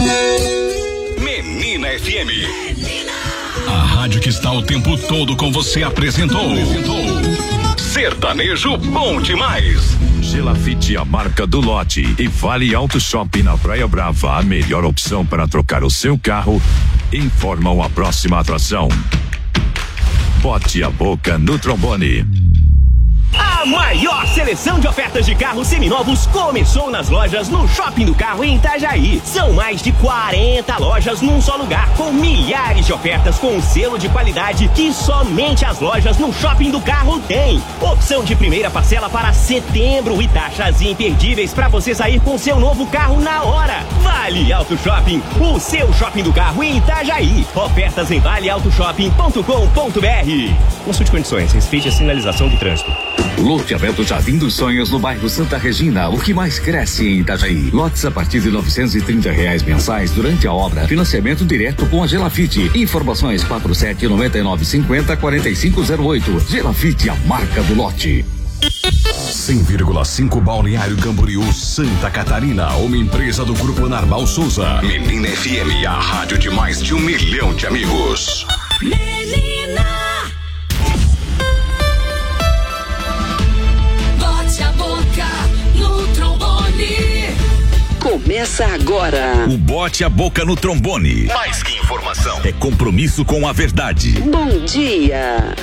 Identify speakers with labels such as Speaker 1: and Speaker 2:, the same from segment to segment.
Speaker 1: Menina FM. A rádio que está o tempo todo com você apresentou Sertanejo Bom Demais.
Speaker 2: Gelafite, a marca do lote, e Vale Auto Shopping na Praia Brava, a melhor opção para trocar o seu carro, informam a próxima atração. Bote a boca no trombone.
Speaker 3: A maior seleção de ofertas de carros seminovos começou nas lojas no Shopping do Carro em Itajaí. São mais de 40 lojas num só lugar, com milhares de ofertas com selo de qualidade que somente as lojas no Shopping do Carro têm. Opção de primeira parcela para setembro e taxas imperdíveis para você sair com seu novo carro na hora. Vale Auto Shopping, o seu shopping do carro em Itajaí. Ofertas em valeautoshopping.com.br. Consulte condições, respeite a sinalização de trânsito.
Speaker 4: Loteamento Jardim dos Sonhos no bairro Santa Regina, o que mais cresce em Itajaí. Lotes a partir de R$930 mensais durante a obra. Financiamento direto com a Gelafite. Informações 4799504508. Gelafite, a marca do lote.
Speaker 1: 100,5 Balneário Camboriú, Santa Catarina, uma empresa do Grupo Narval Souza. Menina FM, a rádio de mais de 1 milhão de amigos.
Speaker 5: Menina, bote a boca no trombone.
Speaker 6: Começa agora.
Speaker 1: O Bote a Boca no Trombone. Mais que informação, é compromisso com a verdade.
Speaker 6: Bom dia.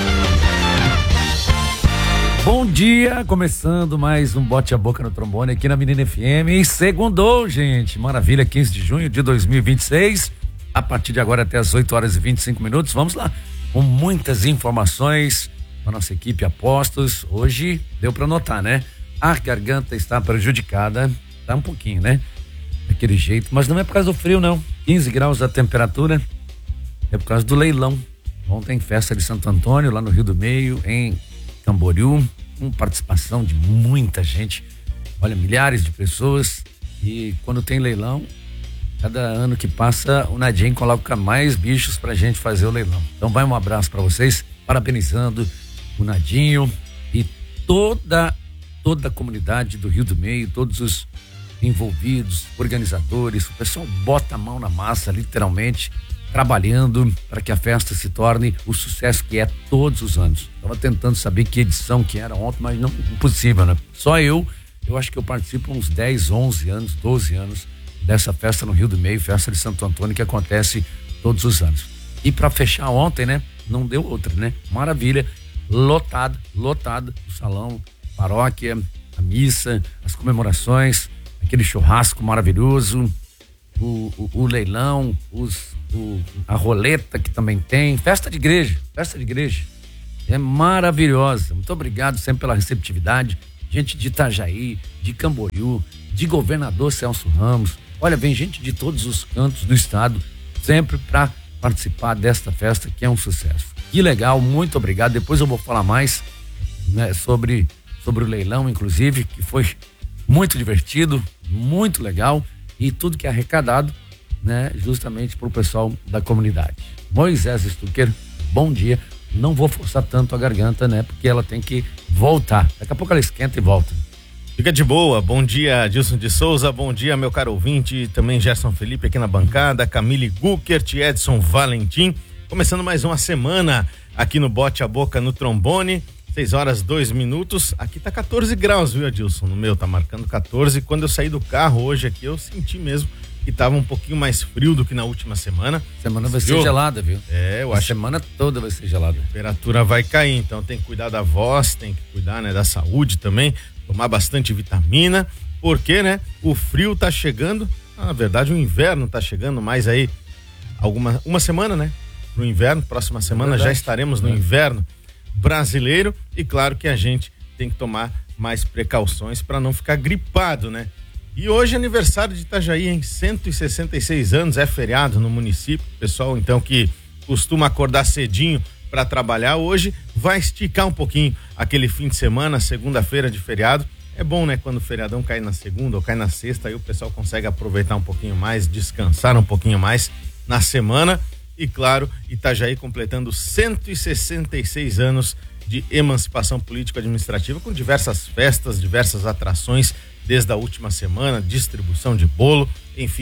Speaker 7: Bom dia, começando mais um Bote a Boca no Trombone aqui na Menina FM. E segundou, gente, maravilha, 15 de junho de 2026, a partir de agora até as 8h25. Vamos lá, com muitas informações com a nossa equipe Apostos. Hoje deu para notar, né? A garganta está prejudicada, tá um pouquinho, né? Daquele jeito, mas não é por causa do frio, não. 15 graus a temperatura, é por causa do leilão. Ontem, festa de Santo Antônio, lá no Rio do Meio, em Camboriú, com participação de muita gente, olha, milhares de pessoas. E quando tem leilão, cada ano que passa, o Nadinho coloca mais bichos pra gente fazer o leilão. Então vai um abraço pra vocês, parabenizando o Nadinho e toda a comunidade do Rio do Meio, todos os envolvidos, organizadores. O pessoal bota a mão na massa, literalmente, trabalhando para que a festa se torne o sucesso que é todos os anos. Estava tentando saber que edição que era ontem, mas não, impossível, né? Só eu acho que eu participo uns 10, 11 anos, 12 anos dessa festa no Rio do Meio, festa de Santo Antônio, que acontece todos os anos. E para fechar ontem, né? Não deu outra, né? Maravilha, lotado o salão, paróquia, a missa, as comemorações, aquele churrasco maravilhoso, o leilão, a roleta que também tem, festa de igreja, é maravilhosa. Muito obrigado sempre pela receptividade, gente de Itajaí, de Camboriú, de Governador Celso Ramos, olha, vem gente de todos os cantos do estado, sempre para participar desta festa que é um sucesso. Que legal, muito obrigado. Depois eu vou falar mais, né, sobre o leilão, inclusive, que foi muito divertido, muito legal, e tudo que é arrecadado, né, justamente para o pessoal da comunidade. Moisés Stucker, bom dia. Não vou forçar tanto a garganta, né, porque ela tem que voltar. Daqui a pouco ela esquenta e volta.
Speaker 8: Fica de boa. Bom dia, Dilson de Souza. Bom dia, meu caro ouvinte. Também Gerson Felipe aqui na bancada. Camille Guckert, Edson Valentim. Começando mais uma semana aqui no Bote a Boca no Trombone. 6h02. Aqui tá 14 graus, viu, Adilson? No meu tá marcando 14. Quando eu saí do carro hoje aqui, eu senti mesmo que tava um pouquinho mais frio do que na última semana.
Speaker 7: Semana vai ser gelada, viu?
Speaker 8: Eu acho.
Speaker 7: A semana toda vai ser gelada.
Speaker 8: A temperatura vai cair, então tem que cuidar da voz, tem que cuidar, né, da saúde também, tomar bastante vitamina, porque, né, o frio tá chegando, na verdade o inverno tá chegando mais aí, uma semana, né, no inverno, próxima semana já estaremos no inverno brasileiro, e claro que a gente tem que tomar mais precauções para não ficar gripado, né? E hoje é aniversário de Itajaí, em 166 anos, é feriado no município. Pessoal, então, que costuma acordar cedinho para trabalhar, hoje vai esticar um pouquinho aquele fim de semana, segunda-feira de feriado. É bom, né? Quando o feriadão cai na segunda ou cai na sexta, aí o pessoal consegue aproveitar um pouquinho mais, descansar um pouquinho mais na semana. E claro, Itajaí completando 166 anos de emancipação político-administrativa, com diversas festas, diversas atrações desde a última semana, distribuição de bolo, enfim,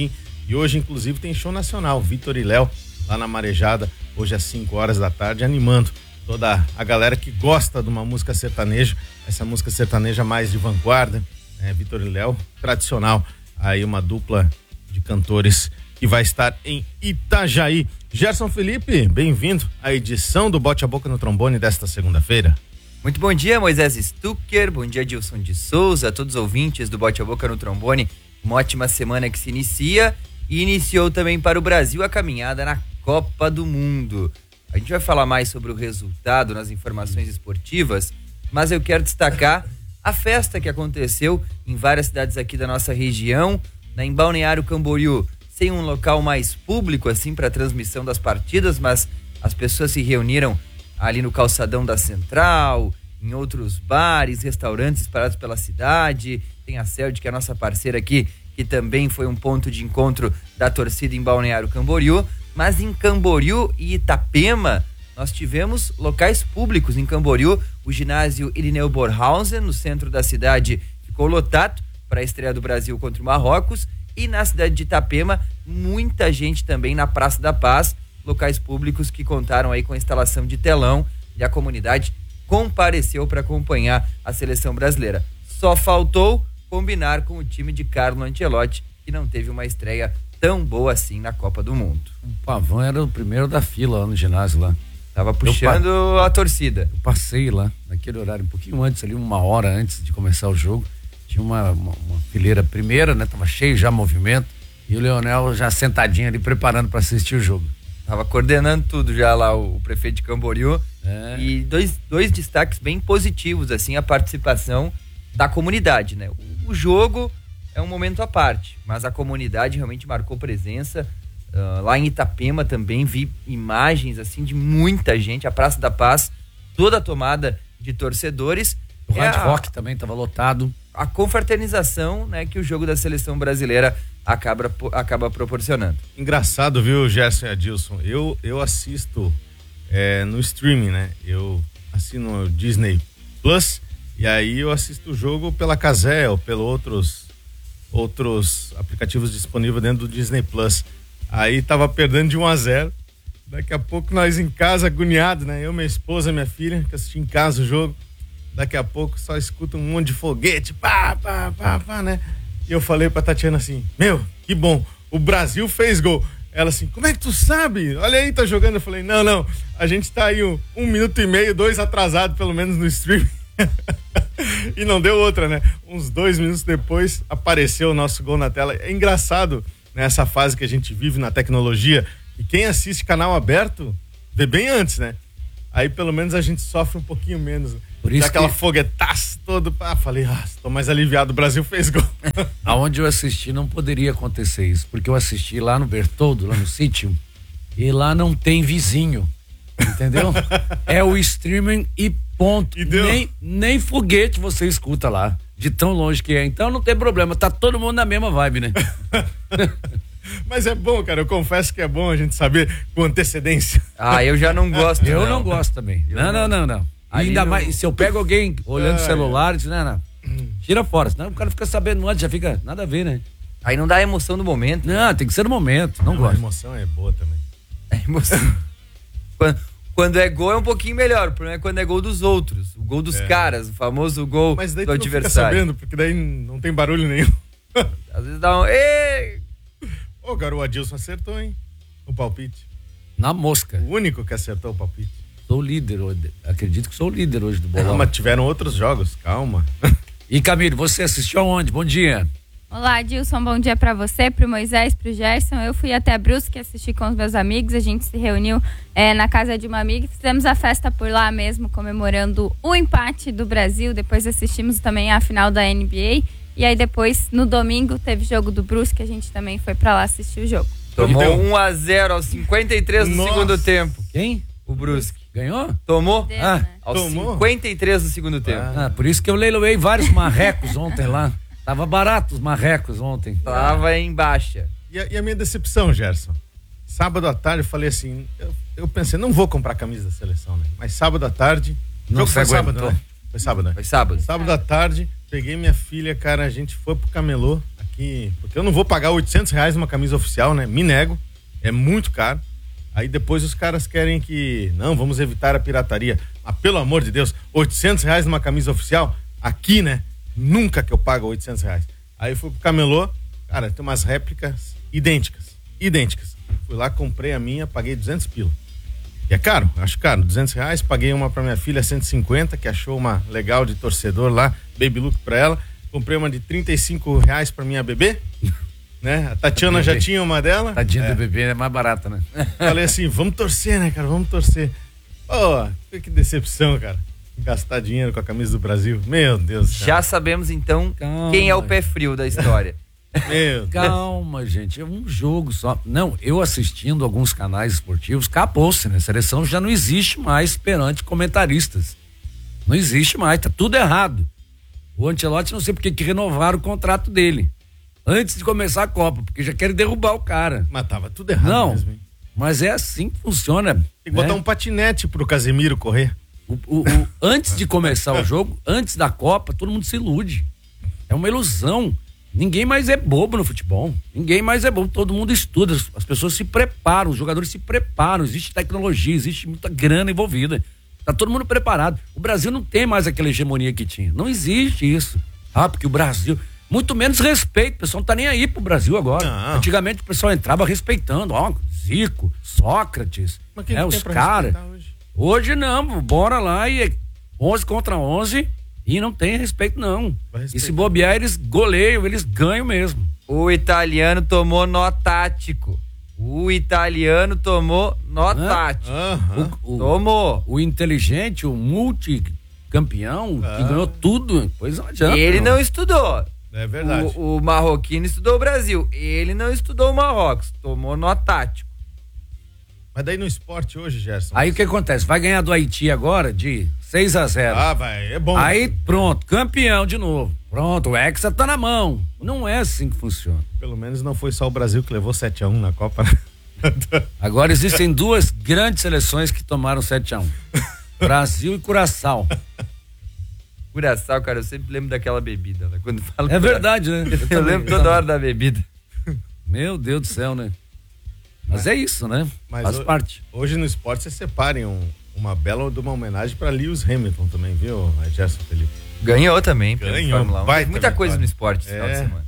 Speaker 8: E hoje, inclusive, tem show nacional, Vitor e Léo, lá na Marejada, hoje às 5 horas da tarde, animando toda a galera que gosta de uma música sertaneja, essa música sertaneja mais de vanguarda, Vitor e Léo, tradicional, aí uma dupla de cantores que vai estar em Itajaí. Gerson Felipe, bem-vindo à edição do Bote a Boca no Trombone desta segunda-feira.
Speaker 9: Muito bom dia, Moisés Stucker, bom dia, Dilson de Souza, a todos os ouvintes do Bote a Boca no Trombone. Uma ótima semana que se inicia e iniciou também para o Brasil a caminhada na Copa do Mundo. A gente vai falar mais sobre o resultado nas informações esportivas, mas eu quero destacar a festa que aconteceu em várias cidades aqui da nossa região, em Balneário Camboriú, sem um local mais público assim para transmissão das partidas, mas as pessoas se reuniram ali no calçadão da Central, em outros bares, restaurantes espalhados pela cidade. Tem a Celd, que é a nossa parceira aqui, que também foi um ponto de encontro da torcida em Balneário Camboriú. Mas em Camboriú e Itapema, nós tivemos locais públicos. Em Camboriú, o ginásio Irineu Borhausen, no centro da cidade, ficou lotado para a estreia do Brasil contra o Marrocos. E na cidade de Itapema, muita gente também na Praça da Paz, locais públicos que contaram aí com a instalação de telão, e a comunidade compareceu para acompanhar a seleção brasileira. Só faltou combinar com o time de Carlo Ancelotti, que não teve uma estreia tão boa assim na Copa do Mundo.
Speaker 7: O Pavão era o primeiro da fila lá no ginásio lá.
Speaker 9: Tava puxando a torcida.
Speaker 7: Eu passei lá, naquele horário, um pouquinho antes, ali 1 hora antes de começar o jogo. Tinha uma fileira primeira, né? Tava cheio já movimento. E o Leonel já sentadinho ali, preparando para assistir o jogo.
Speaker 9: Tava coordenando tudo já lá, o prefeito de Camboriú. E dois destaques bem positivos, assim, a participação da comunidade, né? O jogo é um momento à parte, mas a comunidade realmente marcou presença. Lá em Itapema também vi imagens, assim, de muita gente. A Praça da Paz, toda tomada de torcedores.
Speaker 7: O Hard Rock também estava lotado.
Speaker 9: A confraternização, né, que o jogo da seleção brasileira acaba proporcionando.
Speaker 8: Engraçado, viu, Gerson e Adilson? Eu assisto no streaming, né? Eu assino o Disney Plus e aí eu assisto o jogo pela Cazé ou pelos outros aplicativos disponíveis dentro do Disney Plus. Aí tava perdendo de 1-0. Daqui a pouco nós em casa, agoniados, né? Eu, minha esposa, minha filha, que assisti em casa o jogo. Daqui a pouco só escuta um monte de foguete, pá, né? E eu falei pra Tatiana assim, meu, que bom, o Brasil fez gol. Ela assim, como é que tu sabe? Olha aí, tá jogando. Eu falei, não, a gente tá aí 1 minuto e meio, 2 atrasado pelo menos no stream. E não deu outra, né? Uns 2 minutos depois apareceu o nosso gol na tela. É engraçado, né, essa fase que a gente vive na tecnologia, e quem assiste canal aberto vê bem antes, né? Aí pelo menos a gente sofre um pouquinho menos. Por isso aquela foguetaça toda. Falei, tô mais aliviado, o Brasil fez gol.
Speaker 7: Aonde eu assisti não poderia acontecer isso, porque eu assisti lá no Bertoldo, lá no sítio, e lá não tem vizinho, entendeu? É o streaming e ponto. E nem foguete você escuta lá, de tão longe que é. Então não tem problema, tá todo mundo na mesma vibe, né?
Speaker 8: Mas é bom, cara, eu confesso que é bom a gente saber com antecedência.
Speaker 9: Eu já não gosto.
Speaker 7: Eu não gosto também. Não. Ainda mais, se eu pego alguém olhando o celular, diz, não, tira fora, senão o cara fica sabendo antes, já fica, nada a ver, né?
Speaker 9: Aí não dá a emoção do momento.
Speaker 7: Não, tem que ser no momento, não gosto.
Speaker 8: A emoção é boa também.
Speaker 9: A emoção. Quando é gol é um pouquinho melhor, o problema é quando é gol dos outros, o gol dos caras, o famoso gol
Speaker 8: mas daí
Speaker 9: do
Speaker 8: tu
Speaker 9: adversário.
Speaker 8: Não fica sabendo, porque daí não tem barulho nenhum.
Speaker 9: Às vezes dá um... Ei!
Speaker 8: Ô, cara, o Adilson acertou, hein? O palpite.
Speaker 7: Na mosca.
Speaker 8: O único que acertou o palpite.
Speaker 7: Sou o líder hoje. Acredito que sou o líder hoje do bolão.
Speaker 8: Mas tiveram outros jogos, calma.
Speaker 7: E Camille, você assistiu aonde? Bom dia.
Speaker 10: Olá, Dilson, bom dia pra você, pro Moisés, pro Gerson. Eu fui até Brusque assistir com os meus amigos, a gente se reuniu na casa de uma amiga e fizemos a festa por lá mesmo, comemorando o empate do Brasil. Depois assistimos também a final da NBA. E aí depois, no domingo, teve jogo do Brusque, a gente também foi pra lá assistir o jogo.
Speaker 9: Tomou 1-0 aos 53 do segundo tempo.
Speaker 7: Quem?
Speaker 9: O Brusque.
Speaker 7: Ganhou?
Speaker 9: Tomou?
Speaker 7: Aos
Speaker 9: 53 do segundo tempo.
Speaker 7: Por isso que eu leiloei vários marrecos ontem lá. Tava barato os marrecos ontem.
Speaker 9: Tava em baixa.
Speaker 8: E a minha decepção, Gerson? Sábado à tarde eu falei assim, eu pensei, não vou comprar camisa da seleção, né? Mas sábado à tarde...
Speaker 7: Não
Speaker 8: foi sábado, né? Foi sábado, né?
Speaker 9: Foi sábado.
Speaker 8: Sábado à tarde, peguei minha filha, cara, a gente foi pro camelô, aqui aqui, porque eu não vou pagar R$800 numa camisa oficial, né? Me nego, é muito caro. Aí depois os caras querem que, não, vamos evitar a pirataria. Mas pelo amor de Deus, R$800 numa camisa oficial, aqui, né? Nunca que eu pago R$800. Aí eu fui pro camelô, cara, tem umas réplicas idênticas. Fui lá, comprei a minha, paguei 200 pila. E é caro, acho caro, R$200. Paguei uma pra minha filha, 150, que achou uma legal de torcedor lá, baby look pra ela. Comprei uma de R$35 pra minha bebê, né? A Tatiana já tinha uma dela.
Speaker 7: Tadinha do bebê é mais barata, né?
Speaker 8: Falei assim, vamos torcer, né, cara? Vamos torcer. Oh, que decepção, cara. Gastar dinheiro com a camisa do Brasil. Meu Deus do céu.
Speaker 9: Já sabemos, então, quem é o pé frio da história.
Speaker 8: Meu Deus.
Speaker 7: Calma, gente, é um jogo só. Não, eu assistindo alguns canais esportivos, acabou-se, né? A seleção já não existe mais perante comentaristas. Não existe mais, tá tudo errado. O Ancelotti, não sei porque que renovaram o contrato dele antes de começar a Copa, porque já querem derrubar o cara.
Speaker 8: Mas tava tudo errado
Speaker 7: não,
Speaker 8: mesmo, hein?
Speaker 7: Mas é assim que funciona.
Speaker 8: Tem que botar um patinete pro Casemiro correr.
Speaker 7: Antes de começar o jogo, antes da Copa, todo mundo se ilude. É uma ilusão. Ninguém mais é bobo no futebol. Ninguém mais é bobo. Todo mundo estuda. As pessoas se preparam, os jogadores se preparam. Existe tecnologia, existe muita grana envolvida. Tá todo mundo preparado. O Brasil não tem mais aquela hegemonia que tinha. Não existe isso. Porque o Brasil... Muito menos respeito. O pessoal não tá nem aí pro Brasil agora. Não. Antigamente o pessoal entrava respeitando. Zico, Sócrates, os caras. Hoje não, bora lá e 11 contra 11 e não tem respeito não. E se bobear, eles goleiam, eles ganham mesmo.
Speaker 9: O italiano tomou nó tático. Tomou.
Speaker 7: O inteligente, o multicampeão, que ganhou tudo, pois não adianta.
Speaker 9: Ele não estudou.
Speaker 8: É verdade.
Speaker 9: O marroquino estudou o Brasil. Ele não estudou o Marrocos. Tomou nó tático.
Speaker 8: Mas daí no esporte hoje, Gerson.
Speaker 7: Aí o que acontece? Vai ganhar do Haiti agora de 6-0.
Speaker 8: Vai, é bom.
Speaker 7: Aí pronto, campeão de novo. Pronto, o Hexa tá na mão. Não é assim que funciona.
Speaker 8: Pelo menos não foi só o Brasil que levou 7-1 na Copa.
Speaker 7: Agora existem duas grandes seleções que tomaram 7-1. Brasil e Curaçao.
Speaker 9: Curaçao, cara, eu sempre lembro daquela bebida. Né? Quando falo
Speaker 7: verdade, né?
Speaker 9: Eu lembro toda hora da bebida.
Speaker 7: Meu Deus do céu, né? Mas é isso, né? Faz parte.
Speaker 8: Hoje no esporte vocês separem uma bela de uma homenagem para Lewis Hamilton também, viu, Gerson Felipe?
Speaker 9: Ganhou também.
Speaker 8: Ganhou.
Speaker 9: Muita coisa no esporte esse final de semana.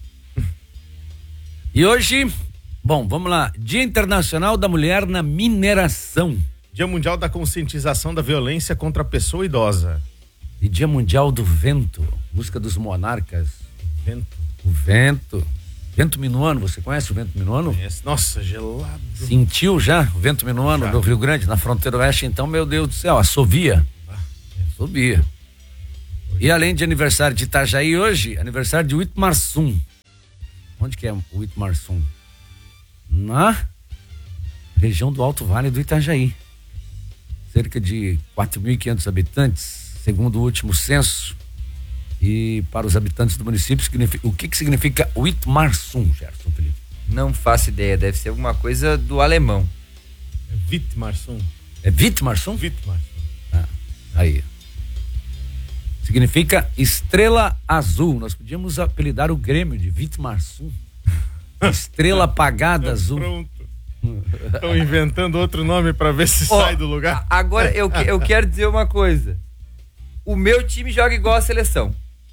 Speaker 7: E hoje, bom, vamos lá. Dia Internacional da Mulher na Mineração.
Speaker 8: Dia Mundial da Conscientização da Violência contra a Pessoa Idosa.
Speaker 7: E Dia Mundial do Vento. Música dos Monarcas. O vento. Vento minuano, você conhece o vento minuano?
Speaker 8: Nossa, gelado.
Speaker 7: Sentiu já o vento minuano do Rio Grande, na fronteira oeste? Então, meu Deus do céu, assovia. Assovia. E além de aniversário de Itajaí hoje, aniversário de Uitmarsum. Onde que é o Uitmarsum? Na região do Alto Vale do Itajaí. Cerca de 4.500 habitantes, segundo o último censo. E para os habitantes do município, o que significa Uitmarsum, Gerson Felipe?
Speaker 9: Não faço ideia, deve ser alguma coisa do alemão.
Speaker 8: É Wittmarsum.
Speaker 7: É Wittmarsum?
Speaker 8: Wittmarsum.
Speaker 7: Aí. Significa estrela azul. Nós podíamos apelidar o Grêmio de Wittmarsum. Estrela apagada azul.
Speaker 8: Pronto. Estão inventando outro nome para ver se sai do lugar.
Speaker 9: Agora eu quero dizer uma coisa. O meu time joga igual a seleção.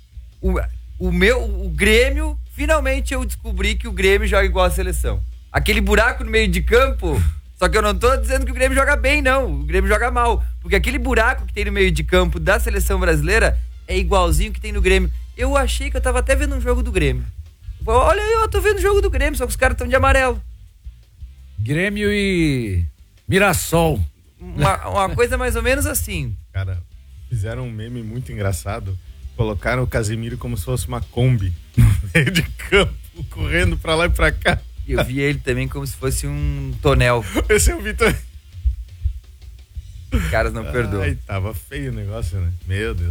Speaker 9: O Grêmio, finalmente eu descobri que o Grêmio joga igual a seleção. Aquele buraco no meio de campo, só que eu não tô dizendo que o Grêmio joga bem, não. O Grêmio joga mal. Porque aquele buraco que tem no meio de campo da seleção brasileira é igualzinho que tem no Grêmio. Eu achei que eu tava até vendo um jogo do Grêmio. Olha aí, eu tô vendo o jogo do Grêmio, só que os caras estão de amarelo.
Speaker 7: Grêmio e Mirassol.
Speaker 9: Uma coisa mais ou menos assim.
Speaker 8: Cara, fizeram um meme muito engraçado. Colocaram o Casemiro como se fosse uma Kombi no meio de campo, correndo pra lá e pra cá.
Speaker 9: Eu vi ele também como se fosse um tonel.
Speaker 8: Esse eu vi também.
Speaker 9: Os caras não perdoam.
Speaker 8: Ai, tava feio o negócio, né? Meu Deus.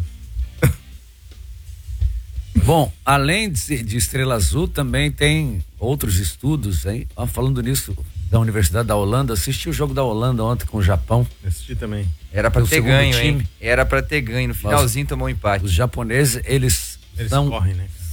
Speaker 7: Bom, além de Estrela Azul, também tem outros estudos aí. Falando nisso, da Universidade da Holanda, assisti o jogo da Holanda ontem com o Japão.
Speaker 8: Assisti também.
Speaker 9: Era pra ter ganho, hein? Era pra ter ganho. No finalzinho tomou um empate.
Speaker 7: Os japoneses, eles são
Speaker 8: correm, né?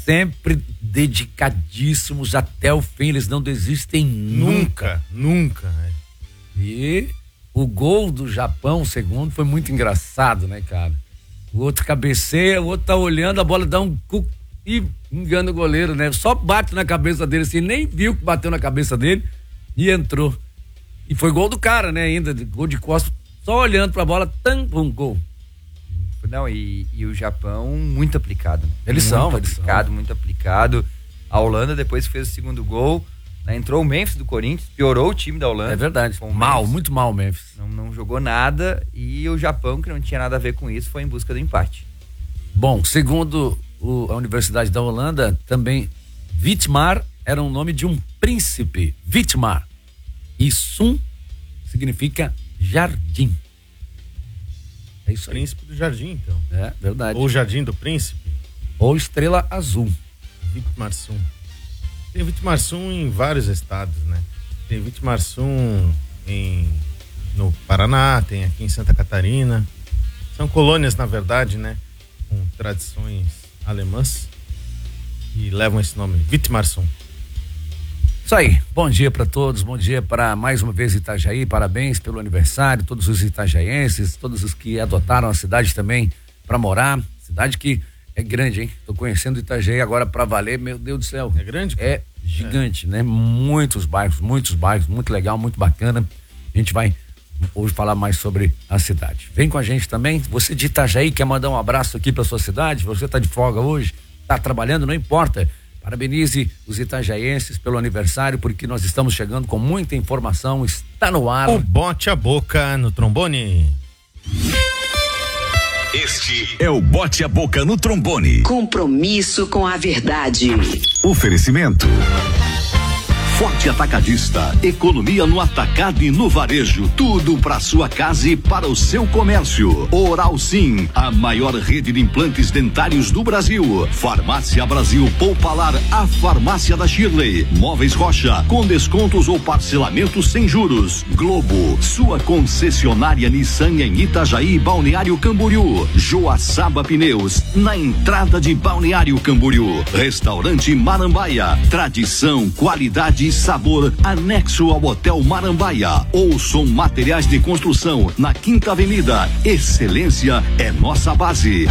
Speaker 7: sempre dedicadíssimos até o fim, eles não desistem nunca.
Speaker 8: Nunca, né?
Speaker 7: E o gol do Japão, o segundo, foi muito engraçado, né, cara? O outro cabeceia, o outro tá olhando, a bola dá um cu e engana o goleiro, né? Só bate na cabeça dele, assim, nem viu que bateu na cabeça dele e entrou. E foi gol do cara, né, ainda, gol de costas, só olhando pra bola, um gol.
Speaker 9: Não, e o Japão muito aplicado.
Speaker 7: Eles são.
Speaker 9: Muito aplicado. A Holanda depois fez o segundo gol, né? Entrou o Memphis do Corinthians, piorou o time da Holanda.
Speaker 7: É verdade, muito mal o Memphis.
Speaker 9: Não jogou nada, e o Japão, que não tinha nada a ver com isso, foi em busca do empate.
Speaker 7: Bom, segundo a Universidade da Holanda, também Vitmar era um nome de um príncipe, Vitmar. E Sun significa jardim. É isso aí.
Speaker 8: Príncipe do Jardim, então.
Speaker 7: É, verdade.
Speaker 8: Ou Jardim do Príncipe.
Speaker 7: Ou Estrela Azul.
Speaker 8: Vitmarsum. Tem Vitmarsum em vários estados, né? Tem Vitmarsum no Paraná, tem aqui em Santa Catarina. São colônias, na verdade, né? Com tradições alemãs e levam esse nome, Vitmarsum.
Speaker 7: Isso aí, bom dia para todos, bom dia para mais uma vez Itajaí, parabéns pelo aniversário, todos os itajaienses, todos os que adotaram a cidade também para morar, cidade que é grande, hein? Tô conhecendo Itajaí agora para valer, meu Deus do céu.
Speaker 8: É grande?
Speaker 7: É gigante, né? Muitos bairros, muito legal, muito bacana. A gente vai hoje falar mais sobre a cidade. Vem com a gente também, você de Itajaí quer mandar um abraço aqui para sua cidade, você tá de folga hoje, tá trabalhando, não importa. Parabenize os itajaienses pelo aniversário, porque nós estamos chegando com muita informação, está no ar.
Speaker 8: O Bote a Boca no Trombone.
Speaker 1: Este é o Bote a Boca no Trombone.
Speaker 6: Compromisso com a verdade.
Speaker 1: Oferecimento. Forte Atacadista, economia no atacado e no varejo, tudo para sua casa e para o seu comércio. Oral Sim, a maior rede de implantes dentários do Brasil. Farmácia Brasil Poupalar, a farmácia da Shirley. Móveis Rocha, com descontos ou parcelamentos sem juros. Globo, sua concessionária Nissan em Itajaí, Balneário Camboriú. Joaçaba Pneus, na entrada de Balneário Camboriú. Restaurante Marambaia, tradição, qualidade e sabor, anexo ao Hotel Marambaia. Ouçam Materiais de Construção, na Quinta Avenida. Excelência é nossa base.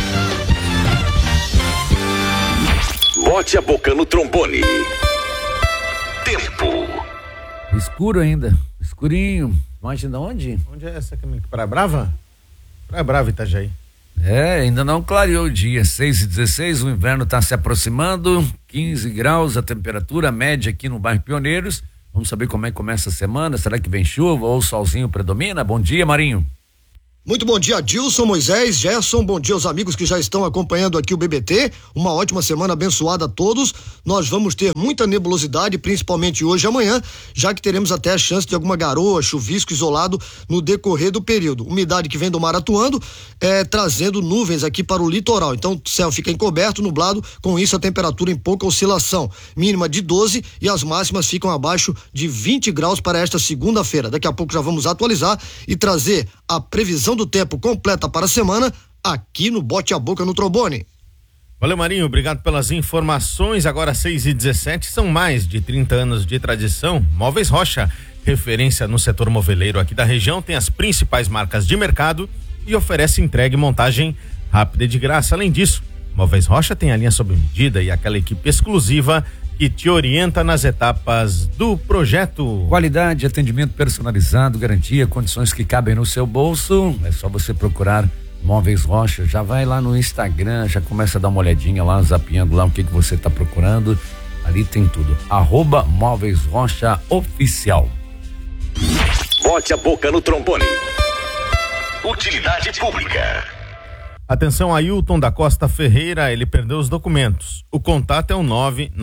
Speaker 1: Bote a Boca no Trombone. Tempo.
Speaker 7: Escuro ainda, escurinho. Imagina onde?
Speaker 8: Onde é essa caminho? Praia Brava? Praia Brava, Itajaí.
Speaker 7: É, ainda não clareou o dia, 6:16, o inverno está se aproximando, 15 graus a temperatura média aqui no bairro Pioneiros. Vamos saber como é que começa a semana, será que vem chuva ou o solzinho predomina? Bom dia, Marinho.
Speaker 11: Muito bom dia, Dilson, Moisés, Gerson, bom dia aos amigos que já estão acompanhando aqui o BBT, uma ótima semana abençoada a todos. Nós vamos ter muita nebulosidade, principalmente hoje e amanhã, já que teremos até a chance de alguma garoa, chuvisco isolado no decorrer do período. Umidade que vem do mar atuando, trazendo nuvens aqui para o litoral, então o céu fica encoberto, nublado, com isso a temperatura em pouca oscilação, mínima de 12 e as máximas ficam abaixo de 20 graus para esta segunda-feira. Daqui a pouco já vamos atualizar e trazer a previsão do tempo completa para a semana aqui no Bote a Boca no Trombone.
Speaker 8: Valeu, Marinho, obrigado pelas informações. Agora 6:17, são mais de 30 anos de tradição. Móveis Rocha, referência no setor moveleiro aqui da região, tem as principais marcas de mercado e oferece entrega e montagem rápida e de graça. Além disso, Móveis Rocha tem a linha sob medida e aquela equipe exclusiva que te orienta nas etapas do projeto.
Speaker 7: Qualidade, atendimento personalizado, garantia, condições que cabem no seu bolso. É só você procurar Móveis Rocha. Já vai lá no Instagram, já começa a dar uma olhadinha lá, zapeando lá o que você está procurando. Ali tem tudo. @Móveis Rocha Oficial.
Speaker 1: Bote a Boca no Trombone. Utilidade pública.
Speaker 8: Atenção, Ailton da Costa Ferreira, ele perdeu os documentos. O contato é o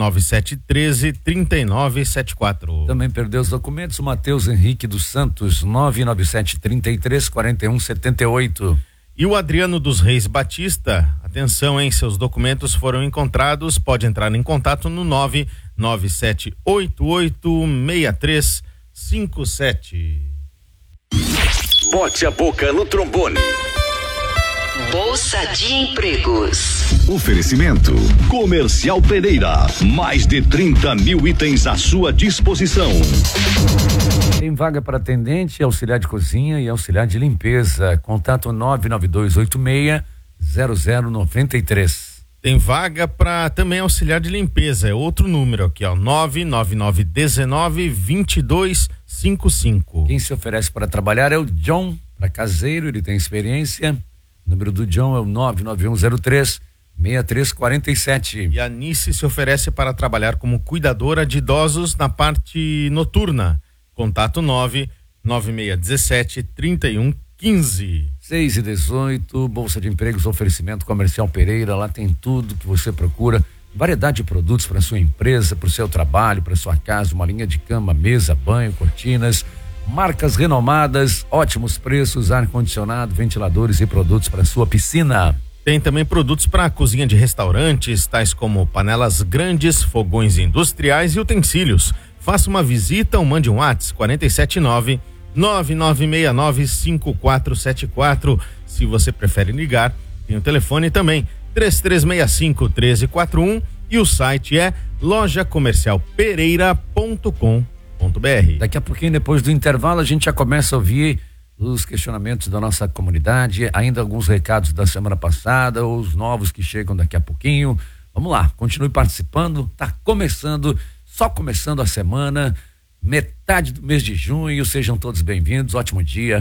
Speaker 8: 99713-3974.
Speaker 7: Também perdeu os documentos o Matheus Henrique dos Santos, 99733-4178.
Speaker 8: E o Adriano dos Reis Batista, atenção, hein, seus documentos foram encontrados, pode entrar em contato no 997886357.
Speaker 1: Bote a Boca no Trombone.
Speaker 6: Bolsa de Empregos.
Speaker 1: Oferecimento Comercial Pereira, mais de 30 mil itens à sua disposição.
Speaker 7: Tem vaga para atendente, auxiliar de cozinha e auxiliar de limpeza. Contato 99286-0093.
Speaker 8: Tem vaga para também auxiliar de limpeza, é outro número aqui, ó, 99919-2255.
Speaker 7: Quem se oferece para trabalhar é o John, para caseiro, ele tem experiência. O número do John é o 99103-6347.
Speaker 8: E a Nice se oferece para trabalhar como cuidadora de idosos na parte noturna. Contato 99617-3115.
Speaker 7: 6:18, Bolsa de Empregos, oferecimento Comercial Pereira, lá tem tudo que você procura, variedade de produtos para sua empresa, para o seu trabalho, para sua casa, uma linha de cama, mesa, banho, cortinas, marcas renomadas, ótimos preços, ar-condicionado, ventiladores e produtos para sua piscina.
Speaker 8: Tem também produtos para a cozinha de restaurantes, tais como panelas grandes, fogões industriais e utensílios. Faça uma visita ou mande um WhatsApp 479-9969-5474. Se você prefere ligar, tem o telefone também 3365-1341 e o site é lojacomercialpereira.com.br.
Speaker 7: Daqui a pouquinho, depois do intervalo, a gente já começa a ouvir os questionamentos da nossa comunidade, ainda alguns recados da semana passada, os novos que chegam daqui a pouquinho. Vamos lá, continue participando, tá começando, só começando a semana, metade do mês de junho, sejam todos bem-vindos, ótimo dia.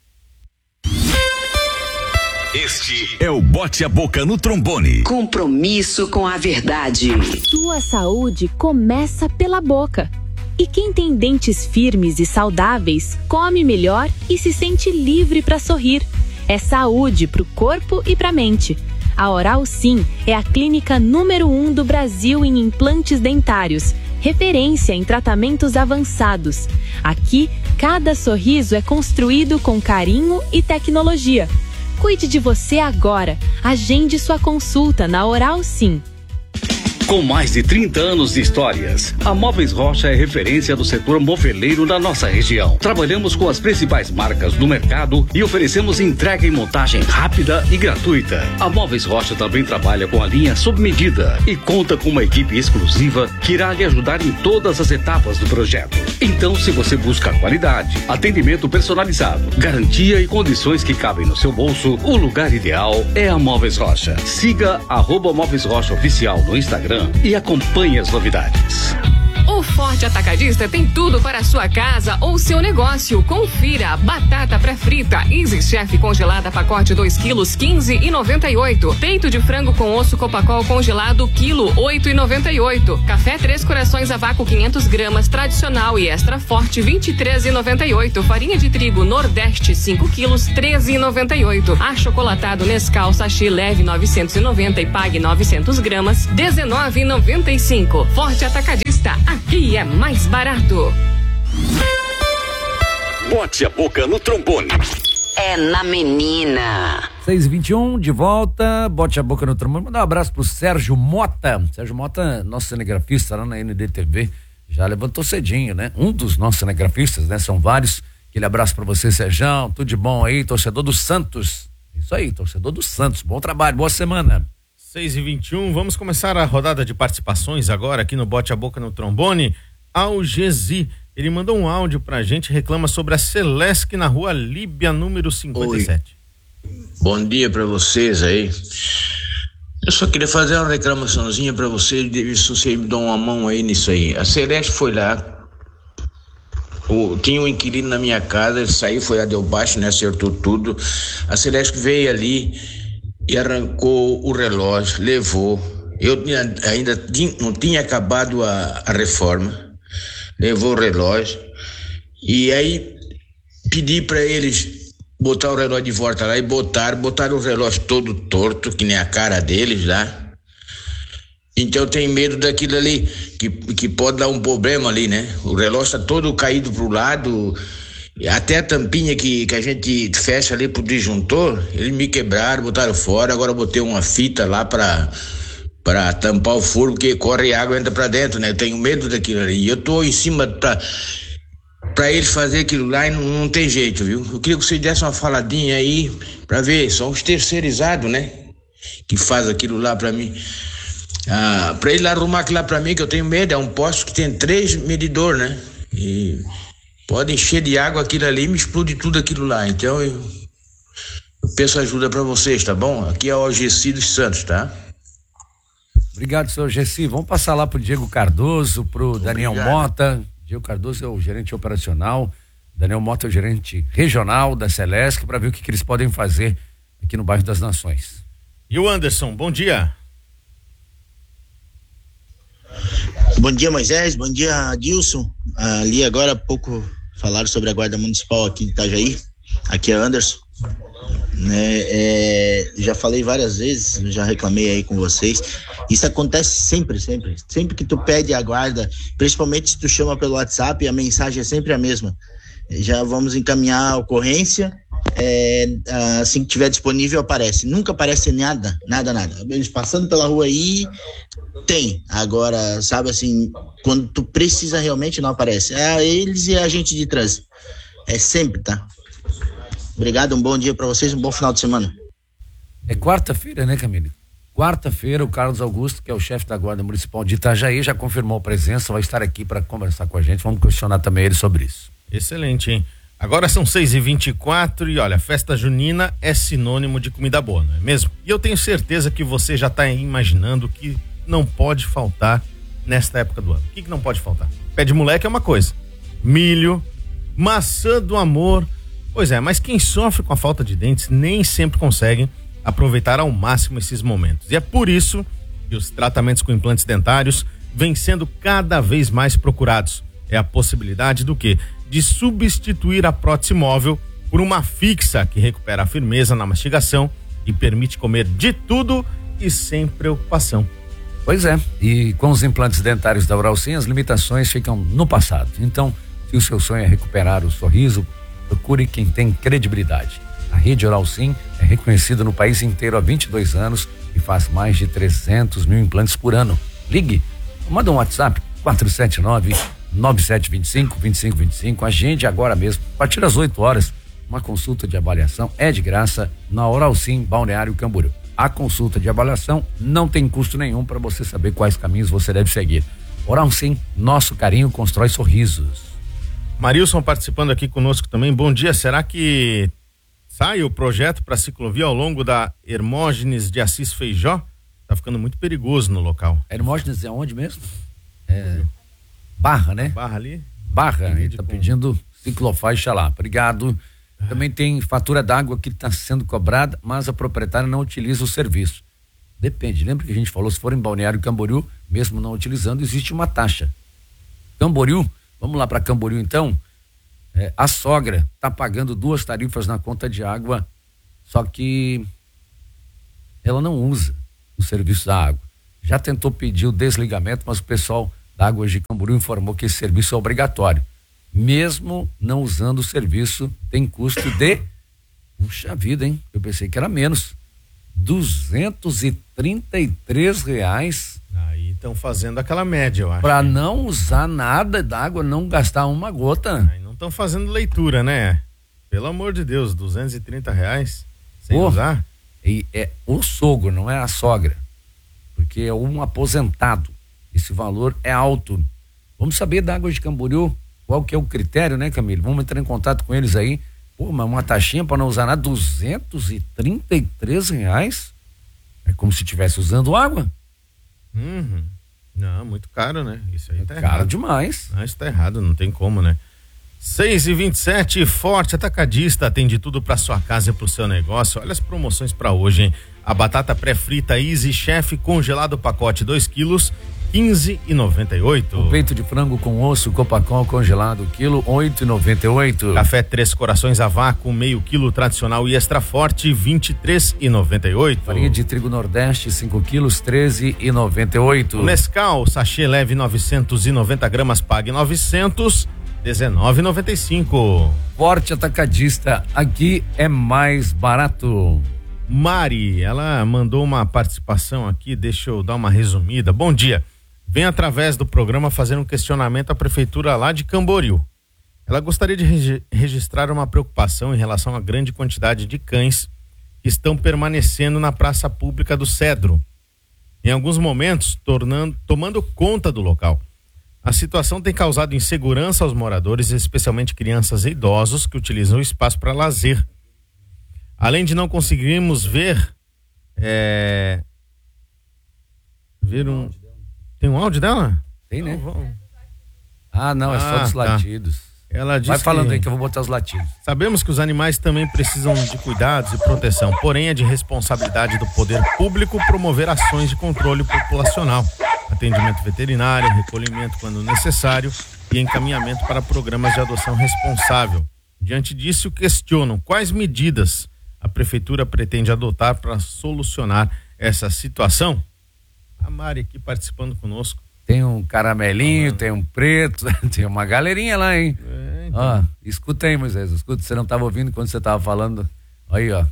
Speaker 1: Este é o Bote a Boca no Trombone.
Speaker 6: Compromisso com a verdade.
Speaker 12: Tua saúde começa pela boca. E quem tem dentes firmes e saudáveis, come melhor e se sente livre para sorrir. É saúde para o corpo e para a mente. A Oral Sim é a clínica número 1 do Brasil em implantes dentários, referência em tratamentos avançados. Aqui, cada sorriso é construído com carinho e tecnologia. Cuide de você agora. Agende sua consulta na Oral Sim.
Speaker 13: Com mais de 30 anos de histórias, a Móveis Rocha é referência do setor moveleiro na nossa região. Trabalhamos com as principais marcas do mercado e oferecemos entrega e montagem rápida e gratuita. A Móveis Rocha também trabalha com a linha sob medida e conta com uma equipe exclusiva que irá lhe ajudar em todas as etapas do projeto. Então, se você busca qualidade, atendimento personalizado, garantia e condições que cabem no seu bolso, o lugar ideal é a Móveis Rocha. Siga @Móveis Rocha Oficial no Instagram e acompanhe as novidades.
Speaker 14: O Forte Atacadista tem tudo para a sua casa ou seu negócio. Confira: batata pré-frita Easy Chef congelada pacote 2 quilos 15,98. Peito de frango com osso Copacol congelado quilo 8,98. Café Três Corações a vácuo 500 gramas tradicional e extra forte 23,98. Farinha de trigo Nordeste 5 quilos 13,98. Achocolatado Nescau sachê leve 990 e pague 900 gramas 19,95. Forte Atacadista, aqui é mais barato.
Speaker 1: Bote a Boca no Trombone.
Speaker 6: É na menina.
Speaker 7: 6:21, de volta, Bote a Boca no Trombone. Mandar um abraço pro Sérgio Mota. Sérgio Mota, nosso cinegrafista lá na NDTV, já levantou cedinho, né? Um dos nossos cinegrafistas, né? São vários. Aquele abraço pra você, Sérgio. Tudo de bom aí, torcedor do Santos. Isso aí, torcedor do Santos. Bom trabalho, boa semana.
Speaker 8: 6:21, vamos começar a rodada de participações agora aqui no Bote a Boca no Trombone. Algesi, ele mandou um áudio pra gente, reclama sobre a Celesc na rua Líbia, número 57.
Speaker 15: Oi. Bom dia pra vocês aí. Eu só queria fazer uma reclamaçãozinha pra vocês, se vocês me dão uma mão aí nisso aí. A Celeste foi lá, tinha um inquilino na minha casa, ele saiu, foi lá, deu baixo, né, acertou tudo. A Celeste veio ali e arrancou o relógio, levou. Eu ainda não tinha acabado a reforma, levou o relógio e aí pedi para eles botar o relógio de volta lá e botaram o relógio todo torto, que nem a cara deles lá. Então eu tenho medo daquilo ali, que pode dar um problema ali, né? O relógio tá todo caído pro lado, até a tampinha que a gente fecha ali pro disjuntor, eles me quebraram, botaram fora. Agora eu botei uma fita lá pra tampar o furo, porque corre água e entra pra dentro, né? Eu tenho medo daquilo ali. Eu tô em cima pra eles fazer aquilo lá e não tem jeito, viu? Eu queria que vocês dessem uma faladinha aí pra ver, são os terceirizados, né? que faz aquilo lá pra mim. Pra ele arrumar aquilo lá pra mim, que eu tenho medo, é um poste que tem 3 medidores, né? E pode encher de água aquilo ali e me explode tudo aquilo lá. Então eu peço ajuda pra vocês, tá bom? Aqui é o Gessi dos Santos, tá?
Speaker 7: Obrigado, senhor Gessi. Vamos passar lá pro Diego Cardoso, pro Daniel Mota. Diego Cardoso é o gerente operacional, Daniel Mota é o gerente regional da Celesc, para ver o que eles podem fazer aqui no bairro das Nações.
Speaker 8: E o Anderson, bom dia.
Speaker 16: Bom dia, Moisés, bom dia, Adilson. Ali agora há pouco falaram sobre a Guarda Municipal aqui de Itajaí. Aqui é Anderson. Já falei várias vezes, já reclamei aí com vocês. Isso acontece sempre que tu pede a guarda, principalmente se tu chama pelo WhatsApp, a mensagem é sempre a mesma. Já vamos encaminhar a ocorrência, assim que tiver disponível aparece. Nunca aparece nada. Eles passando pela rua aí, tem. Agora, sabe assim, quando tu precisa realmente não aparece. Eles e a gente de trânsito. É sempre, tá? Obrigado, um bom dia pra vocês, um bom final de semana.
Speaker 7: É quarta-feira, né, Camille? Quarta-feira, o Carlos Augusto, que é o chefe da Guarda Municipal de Itajaí, já confirmou a presença, vai estar aqui para conversar com a gente. Vamos questionar também ele sobre isso.
Speaker 8: Excelente, hein? Agora são 6h24 e olha, festa junina é sinônimo de comida boa, não é mesmo? E eu tenho certeza que você já está imaginando que não pode faltar nesta época do ano. O que não pode faltar? Pé de moleque é uma coisa, milho, maçã do amor. Pois é, mas quem sofre com a falta de dentes nem sempre consegue aproveitar ao máximo esses momentos. E é por isso que os tratamentos com implantes dentários vêm sendo cada vez mais procurados. É a possibilidade do quê? De substituir a prótese móvel por uma fixa que recupera a firmeza na mastigação e permite comer de tudo e sem preocupação.
Speaker 7: Pois é, e com os implantes dentários da Oral Sim, as limitações ficam no passado. Então, se o seu sonho é recuperar o sorriso, procure quem tem credibilidade. A rede Oral Sim é reconhecida no país inteiro há 22 anos e faz mais de 300 mil implantes por ano. Ligue, manda um WhatsApp 479-9725-2525. Agende agora mesmo, a partir das 8 horas. Uma consulta de avaliação é de graça na Oral Sim Balneário Camboriú. A consulta de avaliação não tem custo nenhum para você saber quais caminhos você deve seguir. Oral Sim, nosso carinho constrói sorrisos.
Speaker 8: Marilson participando aqui conosco também. Bom dia, será que sai o projeto para ciclovia ao longo da Hermógenes de Assis Feijó? Tá ficando muito perigoso no local.
Speaker 7: Hermógenes é onde mesmo? Barra, né?
Speaker 8: Barra ali?
Speaker 7: Barra, ele tá pedindo ciclofaixa lá. Obrigado. Também tem fatura d'água que está sendo cobrada, mas a proprietária não utiliza o serviço. Depende, lembra que a gente falou, se for em Balneário Camboriú, mesmo não utilizando, existe uma taxa. Camboriú, vamos lá para Camboriú então. A sogra está pagando 2 tarifas na conta de água, só que ela não usa o serviço da água. Já tentou pedir o desligamento, mas o pessoal da Águas de Camboriú informou que esse serviço é obrigatório. Mesmo não usando o serviço, tem custo de, puxa vida, hein? Eu pensei que era menos, R$233.
Speaker 8: Aí estão fazendo aquela média, eu acho.
Speaker 7: Para não usar nada d'água, não gastar uma gota.
Speaker 8: Aí não estão fazendo leitura, né? Pelo amor de Deus, R$230 sem usar.
Speaker 7: E é o sogro, não é a sogra, porque é um aposentado. Esse valor é alto. Vamos saber da Águas de Camboriú qual que é o critério, né, Camilo? Vamos entrar em contato com eles aí. Pô, mas uma taxinha para não usar nada, R$233? É como se estivesse usando água.
Speaker 8: Não, muito caro, né? Isso aí tá
Speaker 7: caro
Speaker 8: errado.
Speaker 7: Demais.
Speaker 8: Isso tá errado, não tem como, né? 6h27, Forte Atacadista, tem de tudo para sua casa e pro seu negócio. Olha as promoções para hoje, hein? A batata pré-frita Easy Chef congelado pacote 2 quilos, R$15,98.
Speaker 7: O peito de frango com osso Copacol congelado, quilo, R$8,98.
Speaker 8: Café Três Corações a vácuo, meio quilo tradicional e extra forte, R$23,98.
Speaker 7: Farinha de trigo Nordeste, 5 quilos, R$13,98.
Speaker 8: Nescau, sachê leve 990 gramas, pague 900, R$19,95.
Speaker 7: Forte Atacadista, aqui é mais barato.
Speaker 8: Mari, ela mandou uma participação aqui, deixa eu dar uma resumida. Bom dia, vem através do programa fazer um questionamento à prefeitura lá de Camboriú. Ela gostaria de registrar uma preocupação em relação à grande quantidade de cães que estão permanecendo na praça pública do Cedro, em alguns momentos tomando conta do local. A situação tem causado insegurança aos moradores, especialmente crianças e idosos que utilizam o espaço para lazer. Além de não conseguirmos ver Tem um áudio dela?
Speaker 7: Tem, né?
Speaker 8: Então,
Speaker 7: não, é só dos latidos.
Speaker 8: Ela disse
Speaker 7: Vai falando aí que eu vou botar os latidos.
Speaker 8: Sabemos que os animais também precisam de cuidados e proteção, porém é de responsabilidade do poder público promover ações de controle populacional, atendimento veterinário, recolhimento quando necessário e encaminhamento para programas de adoção responsável. Diante disso, questionam quais medidas a prefeitura pretende adotar para solucionar essa situação. A Mari aqui participando conosco.
Speaker 7: Tem um caramelinho, tem um preto, tem uma galerinha lá, hein? Ó, escuta aí, Moisés, escuta, você não estava ouvindo quando você estava falando. Aí, ó.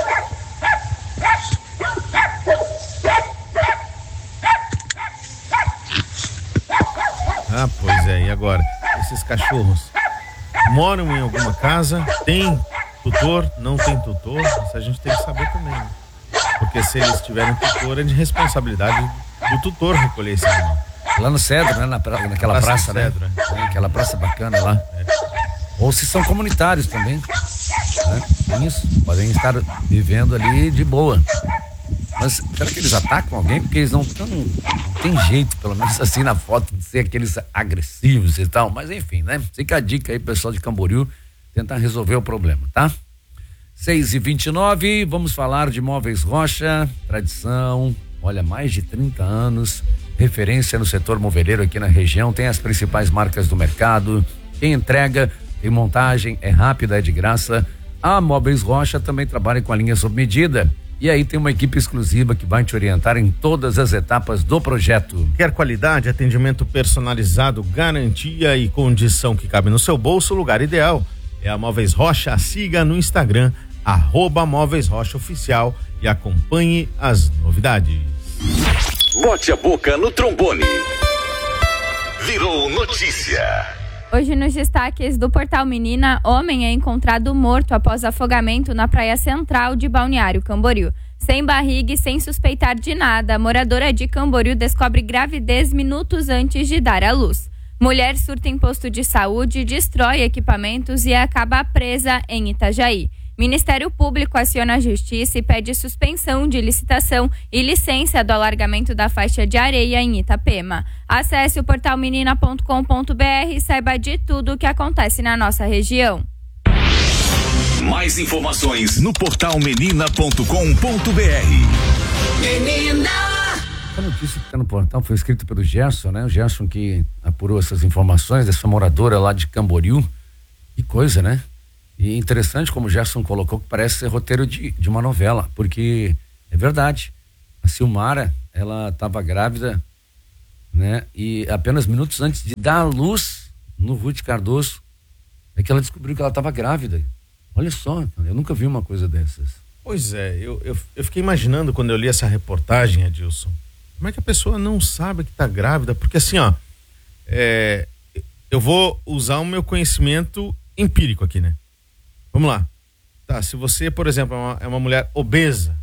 Speaker 8: Pois é, e agora? Esses cachorros moram em alguma casa, tem tutor, não tem tutor? Isso a gente tem que saber também, né? Porque se eles tiverem tutor, é de responsabilidade do tutor recolher esse animal.
Speaker 7: Lá no Cedro, né? Naquela praça, né?
Speaker 8: Cedro,
Speaker 7: é, aquela praça bacana lá. Ou se são comunitários também, né? Isso, podem estar vivendo ali de boa. Mas será que eles atacam alguém? Porque eles não tem jeito, pelo menos assim na foto, de ser aqueles agressivos e tal. Mas enfim, né? Fica a dica aí, pessoal de Camboriú, tentar resolver o problema, tá? 6h29, vamos falar de Móveis Rocha, tradição, olha, mais de 30 anos, referência no setor moveleiro aqui na região, tem as principais marcas do mercado, tem entrega, tem montagem, é rápida, é de graça. A Móveis Rocha também trabalha com a linha sob medida. E aí tem uma equipe exclusiva que vai te orientar em todas as etapas do projeto.
Speaker 8: Quer qualidade, atendimento personalizado, garantia e condição que cabe no seu bolso? O lugar ideal é a Móveis Rocha. Siga no Instagram, @Móveis Rocha Oficial, e acompanhe as novidades.
Speaker 1: Bote a boca no trombone. Virou notícia.
Speaker 10: Hoje nos destaques do Portal Menina, homem é encontrado morto após afogamento na praia central de Balneário Camboriú. Sem barriga e sem suspeitar de nada, a moradora de Camboriú descobre gravidez minutos antes de dar à luz. Mulher surta em posto de saúde, destrói equipamentos e acaba presa em Itajaí. Ministério Público aciona a Justiça e pede suspensão de licitação e licença do alargamento da faixa de areia em Itapema. Acesse o portalmenina.com.br e saiba de tudo o que acontece na nossa região.
Speaker 1: Mais informações no portalmenina.com.br.
Speaker 5: Menina!
Speaker 7: A notícia que está no portal foi escrita pelo Gerson, né? O Gerson que apurou essas informações dessa moradora lá de Camboriú. Que coisa, né? E interessante como o Gerson colocou, que parece ser roteiro de uma novela, porque é verdade. A Silmara, ela estava grávida, né? E apenas minutos antes de dar à luz no Ruth Cardoso, é que ela descobriu que ela estava grávida. Olha só, eu nunca vi uma coisa dessas.
Speaker 8: Pois é, eu fiquei imaginando quando eu li essa reportagem, Adilson, como é que a pessoa não sabe que está grávida? Porque assim, ó, eu vou usar o meu conhecimento empírico aqui, né? Vamos lá. Tá, se você, por exemplo, é uma mulher obesa,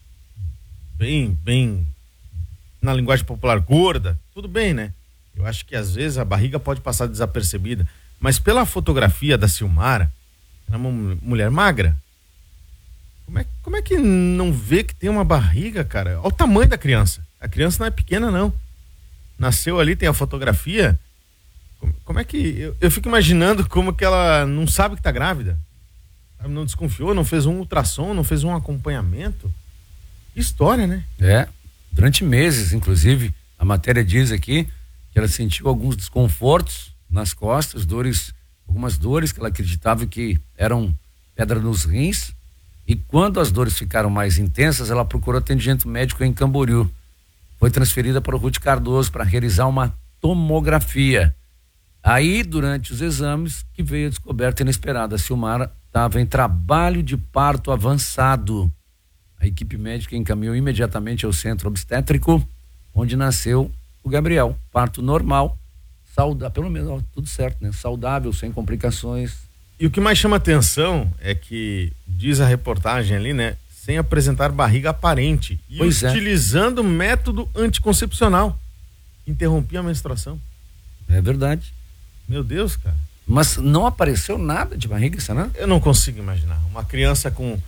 Speaker 8: bem, na linguagem popular, gorda, tudo bem, né? Eu acho que às vezes a barriga pode passar desapercebida, mas pela fotografia da Silmara, ela é uma mulher magra. Como é que não vê que tem uma barriga, cara? Olha o tamanho da criança. A criança não é pequena, não. Nasceu ali, tem a fotografia. Como é que... Eu fico imaginando como que ela não sabe que tá grávida. Não desconfiou, não fez um ultrassom, não fez um acompanhamento. Que história, né?
Speaker 7: Durante meses, inclusive, a matéria diz aqui que ela sentiu alguns desconfortos nas costas, algumas dores que ela acreditava que eram pedra nos rins, e quando as dores ficaram mais intensas, ela procurou atendimento médico em Camboriú. Foi transferida para o Ruth Cardoso para realizar uma tomografia. Aí, durante os exames, que veio a descoberta inesperada. A Silmara estava em trabalho de parto avançado. A equipe médica encaminhou imediatamente ao centro obstétrico, onde nasceu o Gabriel. Parto normal, saudável, pelo menos tudo certo, né? Saudável, sem complicações.
Speaker 8: E o que mais chama atenção é que, diz a reportagem ali, né? sem apresentar barriga aparente e utilizando método anticoncepcional. Interrompia a menstruação.
Speaker 7: É verdade.
Speaker 8: Meu Deus, cara.
Speaker 7: Mas não apareceu nada de barriga, será?
Speaker 8: Eu não consigo imaginar. Uma criança com...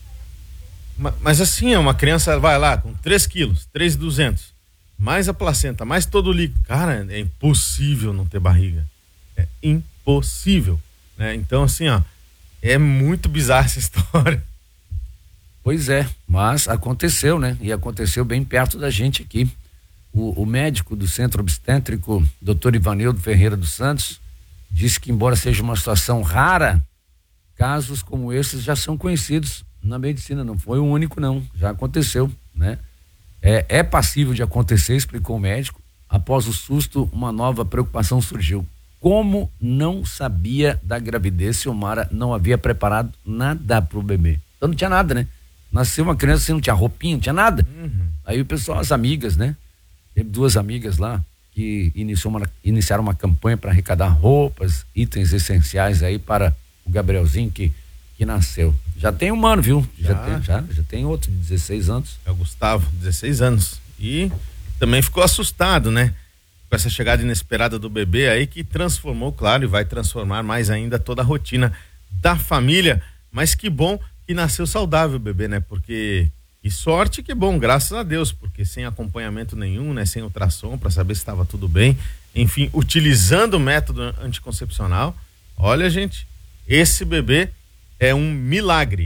Speaker 8: Mas assim, uma criança vai lá com 3 quilos, 3,200, mais a placenta, mais todo o líquido. Cara, é impossível não ter barriga. É impossível. Né? Então, assim, ó, é muito bizarra essa história.
Speaker 7: Pois é, mas aconteceu, né? E aconteceu bem perto da gente aqui. O médico do Centro Obstétrico, Dr. Ivanildo Ferreira dos Santos, disse que, embora seja uma situação rara, casos como esses já são conhecidos na medicina. Não foi o único, não. Já aconteceu, né? É passível de acontecer, explicou o médico. Após o susto, uma nova preocupação surgiu. Como não sabia da gravidez, Silmara não havia preparado nada pro bebê. Então não tinha nada, né? Nasceu uma criança, assim, não tinha roupinha, não tinha nada. Aí o pessoal, as amigas, né? Teve 2 amigas lá que iniciaram uma campanha para arrecadar roupas, itens essenciais aí para o Gabrielzinho que nasceu. Já tem um ano, viu? Já tem outro de 16 anos.
Speaker 8: É o Gustavo, 16 anos. E também ficou assustado, né? Com essa chegada inesperada do bebê aí, que transformou, claro, e vai transformar mais ainda toda a rotina da família. Mas que bom que nasceu saudável o bebê, né? Porque que sorte, que bom, graças a Deus, porque sem acompanhamento nenhum, né? Sem ultrassom para saber se estava tudo bem. Enfim, utilizando o método anticoncepcional. Olha, gente, esse bebê é um milagre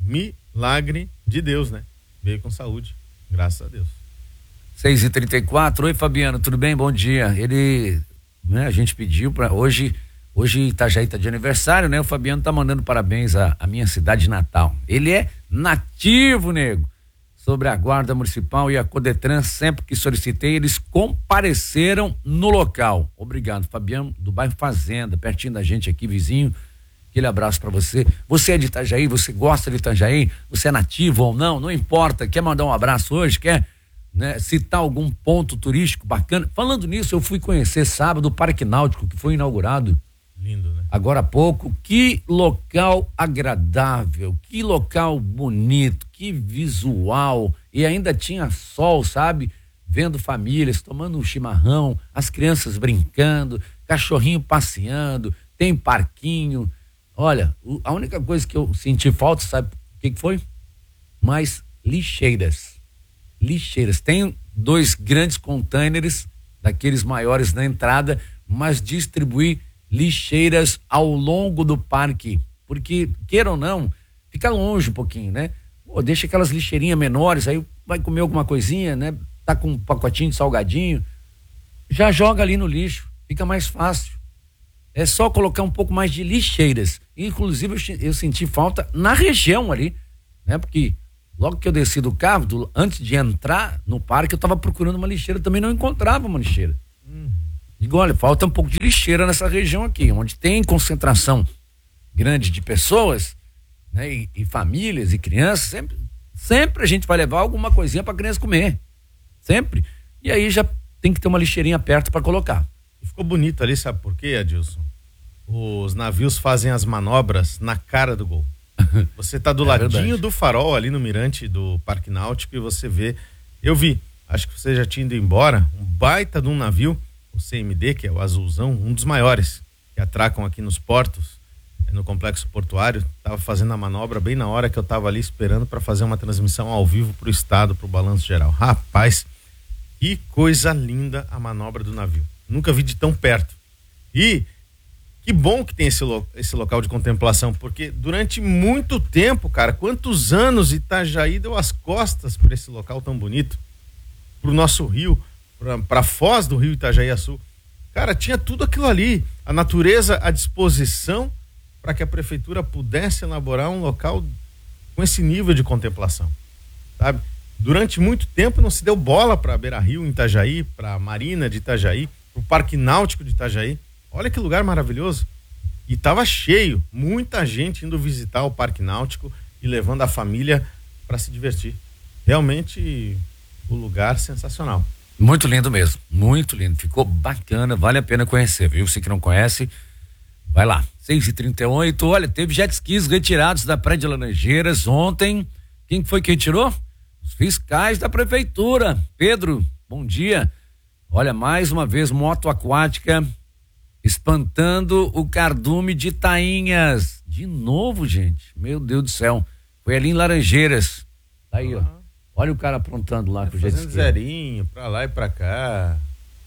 Speaker 8: de Deus, né? Veio com saúde, graças a Deus.
Speaker 7: 6h34, oi Fabiano, tudo bem? Bom dia. Ele, né, a gente pediu para hoje Itajaí tá de aniversário, né? O Fabiano tá mandando parabéns à minha cidade natal. Ele é nativo, nego. Sobre a Guarda Municipal e a Codetran, sempre que solicitei, eles compareceram no local. Obrigado, Fabiano, do bairro Fazenda, pertinho da gente aqui, vizinho. Aquele abraço para você. Você é de Itajaí, você gosta de Itajaí, você é nativo ou não, não importa. Quer mandar um abraço hoje? Quer, né, citar algum ponto turístico bacana? Falando nisso, eu fui conhecer sábado o Parque Náutico, que foi inaugurado.
Speaker 8: Lindo, né?
Speaker 7: Agora há pouco. Que local agradável, que local bonito, que visual. E ainda tinha sol, sabe? Vendo famílias, tomando um chimarrão, as crianças brincando, cachorrinho passeando, tem parquinho. Olha, a única coisa que eu senti falta, sabe o que foi? Mais lixeiras. Tem 2 grandes containers, daqueles maiores na entrada, mas distribuir lixeiras ao longo do parque, porque, queira ou não, fica longe um pouquinho, né? Pô, deixa aquelas lixeirinhas menores, aí vai comer alguma coisinha, né? Tá com um pacotinho de salgadinho, já joga ali no lixo, fica mais fácil. É só colocar um pouco mais de lixeiras. Inclusive eu senti falta na região ali, né? Porque logo que eu desci do carro, antes de entrar no parque, eu tava procurando uma lixeira, também não encontrava uma lixeira. Digo, olha, falta um pouco de lixeira nessa região aqui, onde tem concentração grande de pessoas, né? E famílias e crianças, sempre a gente vai levar alguma coisinha pra criança comer. Sempre. E aí já tem que ter uma lixeirinha perto para colocar.
Speaker 8: Ficou bonito ali, sabe por quê, Adilson? Os navios fazem as manobras na cara do gol. Você tá do ladinho verdade. Do farol ali no mirante do Parque Náutico e você vê, eu vi, acho que você já tinha ido embora, um baita de um navio, o CMD, que é o azulzão, um dos maiores que atracam aqui nos portos, no complexo portuário, tava fazendo a manobra bem na hora que eu tava ali esperando para fazer uma transmissão ao vivo pro estado, pro balanço geral. Rapaz, que coisa linda a manobra do navio. Nunca vi de tão perto. E que bom que tem esse local de contemplação, porque durante muito tempo, cara, quantos anos Itajaí deu as costas para esse local tão bonito, pro nosso rio, pra foz do rio Itajaí-Açu. Cara, tinha tudo aquilo ali, a natureza à disposição para que a prefeitura pudesse elaborar um local com esse nível de contemplação, sabe? Durante muito tempo não se deu bola para Beira-Rio em Itajaí, para Marina de Itajaí, para o Parque Náutico de Itajaí. Olha que lugar maravilhoso. E tava cheio, muita gente indo visitar o Parque Náutico e levando a família para se divertir. Realmente o lugar sensacional.
Speaker 7: Muito lindo mesmo, muito lindo. Ficou bacana, vale a pena conhecer, viu? Você que não conhece, vai lá. 6h38, olha, teve jet skis retirados da Praia de Laranjeiras ontem Quem foi que retirou? Os fiscais da prefeitura. Pedro, bom dia. Olha, mais uma vez, moto aquática espantando o cardume de Tainhas. De novo, gente. Meu Deus do céu. Foi ali em Laranjeiras. Tá aí, ó. Olha o cara aprontando lá com o jet ski.
Speaker 8: Fazendo zerinho, pra lá e pra cá.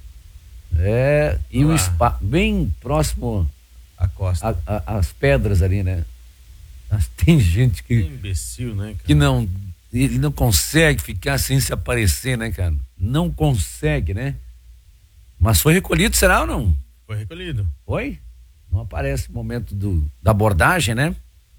Speaker 7: E o spa bem próximo
Speaker 8: à costa.
Speaker 7: As pedras ali, né? Mas tem gente que.
Speaker 8: Imbecil, né, cara?
Speaker 7: Que não. Ele não consegue ficar sem se aparecer, né, cara? Não consegue, né? Mas foi recolhido, será ou não?
Speaker 8: Foi recolhido.
Speaker 7: Foi? Não aparece o momento da abordagem, né?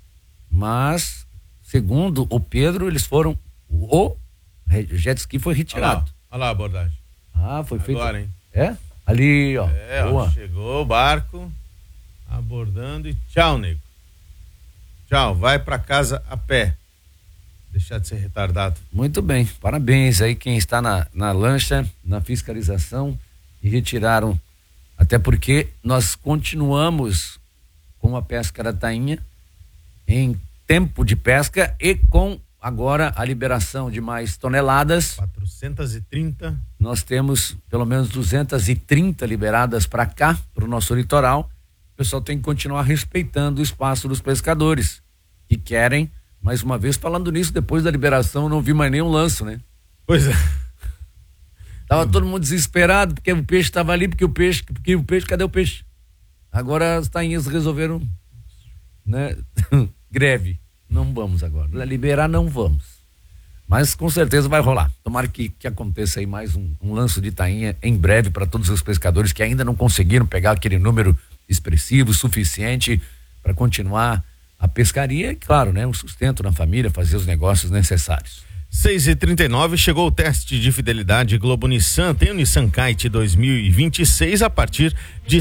Speaker 7: Mas, segundo o Pedro, eles foram. O jet ski foi retirado.
Speaker 8: Olha lá a abordagem.
Speaker 7: Foi feito.
Speaker 8: Agora, hein?
Speaker 7: É? Ali, ó.
Speaker 8: Boa. Chegou o barco, abordando e tchau, nego. Tchau, vai pra casa a pé. Deixar de ser retardado.
Speaker 7: Muito bem, parabéns aí quem está na lancha, na fiscalização e retiraram, até porque nós continuamos com a pesca da tainha em tempo de pesca e com agora a liberação de mais toneladas.
Speaker 8: 430.
Speaker 7: Nós temos pelo menos 230 liberadas para cá, para o nosso litoral. O pessoal tem que continuar respeitando o espaço dos pescadores que querem. Mais uma vez, falando nisso, depois da liberação, eu não vi mais nenhum lanço, né?
Speaker 8: Pois é.
Speaker 7: Tava todo mundo desesperado, porque o peixe tava ali, cadê o peixe? Agora as tainhas resolveram, né? Greve. Não vamos agora. Liberar, não vamos. Mas com certeza vai rolar. Tomara que aconteça aí mais um lanço de tainha em breve para todos os pescadores que ainda não conseguiram pegar aquele número expressivo, suficiente para continuar a pescaria e, claro, né, um sustento na família, fazer os negócios necessários.
Speaker 8: 6h39, chegou o teste de fidelidade Globo Nissan. Tem o Nissan Kite 2026 a partir de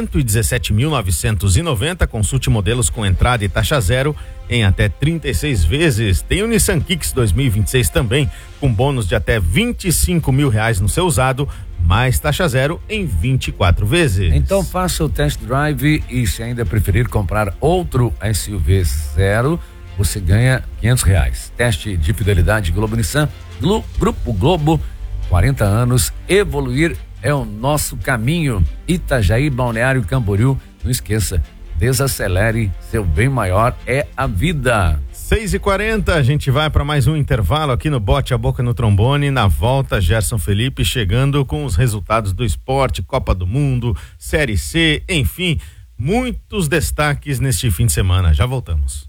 Speaker 8: 117.990. Consulte modelos com entrada e taxa zero em até 36 vezes. Tem o Nissan Kicks 2026 também, com bônus de até R$25 mil no seu usado, mais taxa zero em 24 vezes.
Speaker 7: Então faça o test drive e, se ainda preferir comprar outro SUV zero, você ganha R$500. Teste de fidelidade Globo Nissan, Grupo Globo, 40 anos, evoluir é o nosso caminho. Itajaí, Balneário Camboriú, não esqueça, desacelere, seu bem maior é a vida.
Speaker 8: 6h40, a gente vai para mais um intervalo aqui no Bote a Boca no Trombone. Na volta, Gerson Felipe chegando com os resultados do esporte, Copa do Mundo, Série C, enfim, muitos destaques neste fim de semana. Já voltamos.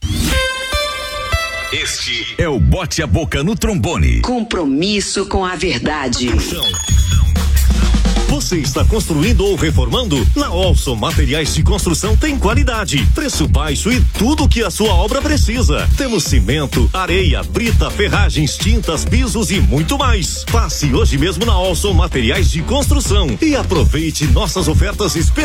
Speaker 1: Este é o Bote a Boca no Trombone.
Speaker 6: Compromisso com a verdade.
Speaker 17: Você está construindo ou reformando? Na Olson Materiais de Construção tem qualidade, preço baixo e tudo que a sua obra precisa. Temos cimento, areia, brita, ferragens, tintas, pisos e muito mais. Passe hoje mesmo na Olson Materiais de Construção e aproveite nossas ofertas especiais.